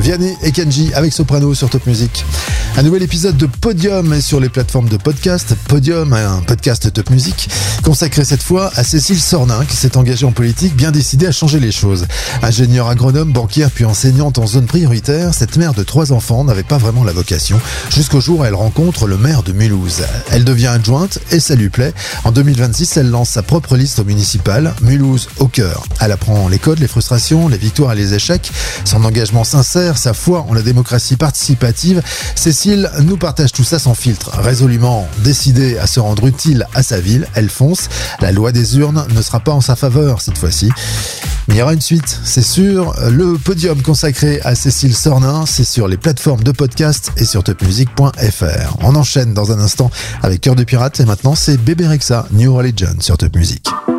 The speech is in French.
Vianney et Kenji avec Soprano sur Top Music. Un nouvel épisode de Podium est sur les plateformes de podcast. Podium, un podcast Top Music, consacré cette fois à Cécile Sornin, qui s'est engagée en politique, bien décidée à changer les choses. Ingénieure agronome, banquière puis enseignante en zone prioritaire, cette mère de 3 enfants n'avait pas vraiment la vocation, jusqu'au jour où elle rencontre le maire de Mulhouse. Elle devient adjointe et ça lui plaît. En 2026, elle lance sa propre liste au municipal, Mulhouse au cœur. Elle apprend les codes, les frustrations, les victoires et les échecs, son engagement sincère, sa foi en la démocratie participative. Cécile nous partage tout ça sans filtre. Résolument décidée à se rendre utile à sa ville, elle fonce. La loi des urnes ne sera pas en sa faveur cette fois-ci. Mais il y aura une suite, c'est sûr. Le Podium consacré à Cécile Sornin, c'est sur les plateformes de podcast et sur topmusic.fr. On enchaîne dans un instant avec Cœur de pirate et maintenant c'est Bébé Rexha, New Religion sur Top Music.